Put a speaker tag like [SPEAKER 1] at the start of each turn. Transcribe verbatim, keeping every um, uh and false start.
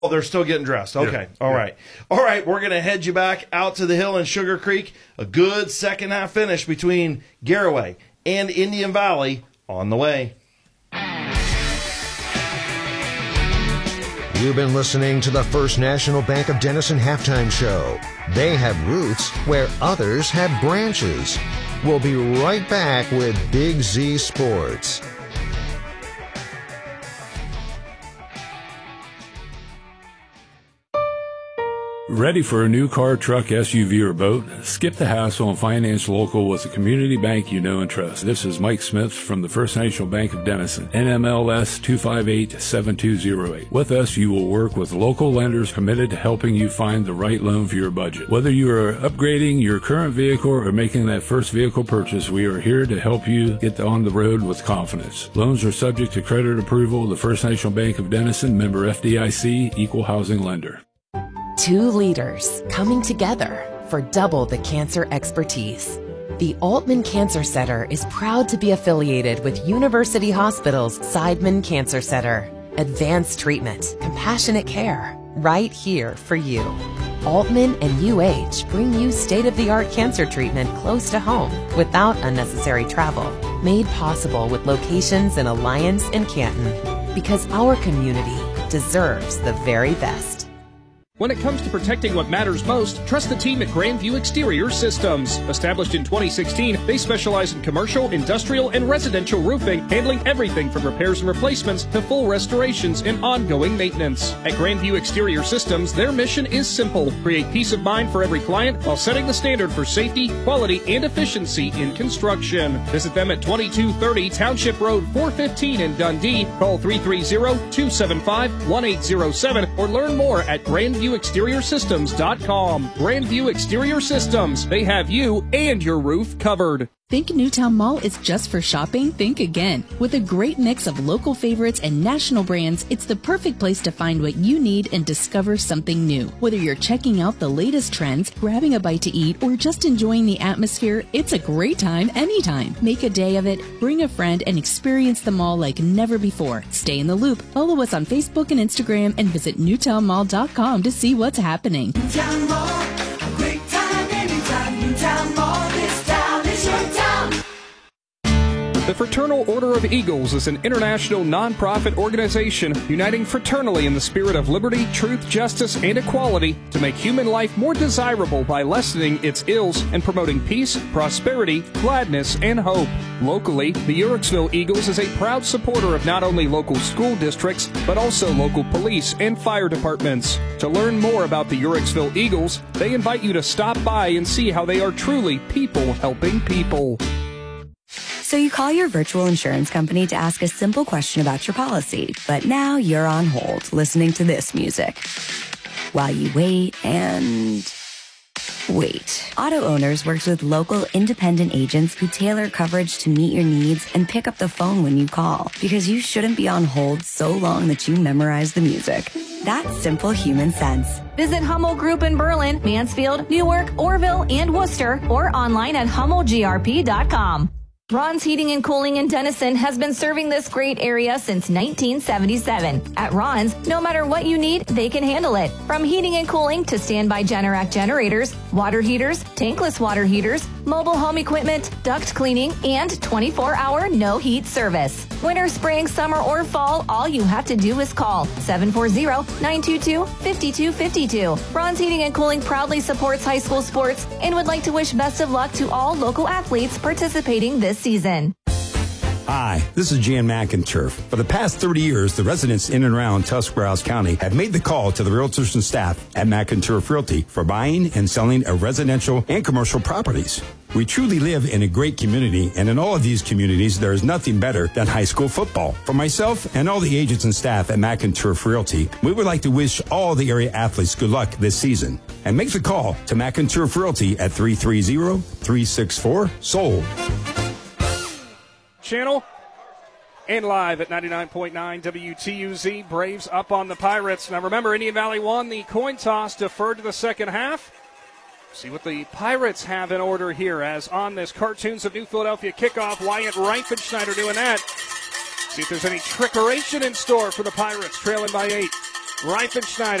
[SPEAKER 1] Oh, they're still getting dressed. Okay.
[SPEAKER 2] Yeah.
[SPEAKER 1] All
[SPEAKER 2] Yeah.
[SPEAKER 1] right. All right. We're going to head you back out to the hill in Sugar Creek. A good second half finish between Garaway and Indian Valley on the way.
[SPEAKER 3] You've been listening to the First National Bank of Denison Halftime Show. They have roots where others have branches. We'll be right back with Big Z Sports.
[SPEAKER 4] Ready for a new car, truck, S U V, or boat? Skip the hassle and finance local with a community bank you know and trust. This is Mike Smith from the First National Bank of Denison, N M L S two five eight seven two zero eight. With us, you will work with local lenders committed to helping you find the right loan for your budget. Whether you are upgrading your current vehicle or making that first vehicle purchase, we are here to help you get on the road with confidence. Loans are subject to credit approval of the First National Bank of Denison, member F D I C, equal housing lender.
[SPEAKER 5] Two leaders coming together for double the cancer expertise. The Altman Cancer Center is proud to be affiliated with University Hospital's Seidman Cancer Center. Advanced treatment, compassionate care, right here for you. Altman and U H bring you state-of-the-art cancer treatment close to home without unnecessary travel. Made possible with locations in Alliance and Canton. Because our community deserves the very best.
[SPEAKER 6] When it comes to protecting what matters most, trust the team at Grandview Exterior Systems. Established in twenty sixteen, they specialize in commercial, industrial, and residential roofing, handling everything from repairs and replacements to full restorations and ongoing maintenance. At Grandview Exterior Systems, their mission is simple: create peace of mind for every client while setting the standard for safety, quality, and efficiency in construction. Visit them at twenty-two thirty Township Road four fifteen in Dundee. Call three three zero, two seven five, one eight zero seven or learn more at Grandview Exterior Systems dot com. Grandview Exterior Systems. They have you and your roof covered.
[SPEAKER 7] Think Newtown Mall is just for shopping? Think again. With a great mix of local favorites and national brands, it's the perfect place to find what you need and discover something new. Whether you're checking out the latest trends, grabbing a bite to eat, or just enjoying the atmosphere, it's a great time anytime. Make a day of it, bring a friend, and experience the mall like never before. Stay in the loop. Follow us on Facebook and Instagram and visit newtown mall dot com to see what's happening.
[SPEAKER 8] Newtown Mall, a great time anytime. Newtown Mall, this town is your town.
[SPEAKER 6] The Fraternal Order of Eagles is an international non-profit organization uniting fraternally in the spirit of liberty, truth, justice, and equality to make human life more desirable by lessening its ills and promoting peace, prosperity, gladness, and hope. Locally, the Uhrichsville Eagles is a proud supporter of not only local school districts, but also local police and fire departments. To learn more about the Uhrichsville Eagles, they invite you to stop by and see how they are truly people helping people.
[SPEAKER 9] So you call your virtual insurance company to ask a simple question about your policy, but now you're on hold listening to this music while you wait and wait. Auto Owners works with local independent agents who tailor coverage to meet your needs and pick up the phone when you call, because you shouldn't be on hold so long that you memorize the music. That's simple human sense.
[SPEAKER 10] Visit Hummel Group in Berlin, Mansfield, Newark, Orville, and Worcester, or online at hummel g r p dot com. Ron's Heating and Cooling in Denison has been serving this great area since nineteen seventy-seven. At Ron's, no matter what you need, they can handle it. From heating and cooling to standby Generac generators, water heaters, tankless water heaters, mobile home equipment, duct cleaning, and twenty-four hour no heat service. Winter, spring, summer, or fall, all you have to do is call seven four zero, nine two two, five two five two. Ron's Heating and Cooling proudly supports high school sports and would like to wish best of luck to all local athletes participating this season.
[SPEAKER 11] Hi, this is Jan McInturf. For the past thirty years, the residents in and around Tuscarawas County have made the call to the realtors and staff at McInturf Realty for buying and selling of residential and commercial properties. We truly live in a great community, and in all of these communities, there is nothing better than high school football. For myself and all the agents and staff at McInturf Realty, we would like to wish all the area athletes good luck this season. And make the call to McInturf Realty at three three zero, three six four, sold.
[SPEAKER 6] Channel and live at ninety-nine point nine W T U Z. Braves up on the Pirates. Now remember, Indian Valley won the coin toss, deferred to the second half. See what the Pirates have in order here, as on this Cartoons of New Philadelphia kickoff, Wyatt Reifenschneider doing that. See if there's any trickeration in store for the Pirates, trailing by eight.
[SPEAKER 2] Reifenschneider